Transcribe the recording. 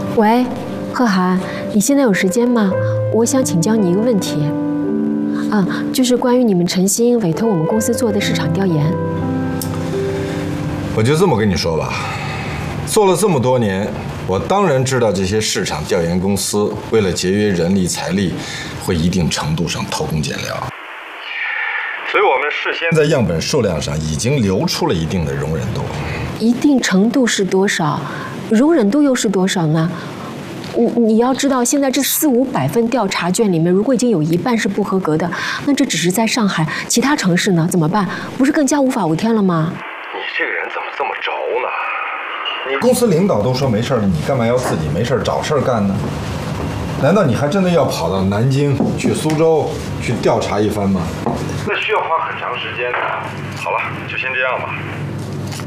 喂，贺涵，你现在有时间吗？我想请教你一个问题。就是关于你们诚心委托我们公司做的市场调研。 我就这么跟你说吧，做了这么多年，我当然知道这些市场调研公司为了节约人力财力，会一定程度上偷工减料。所以我们事先在样本数量上已经留出了一定的容忍度。 一定程度是多少？容忍度又是多少呢？你要知道，现在这400-500份调查卷里面，如果已经有一半是不合格的，那这只是在上海，其他城市呢怎么办？不是更加无法无天了吗？ 你这个人怎么这么轴呢？你公司领导都说没事了，你干嘛要自己没事找事干呢？难道你还真的要跑到南京、去苏州去调查一番吗？那需要花很长时间的。好了，就先这样吧。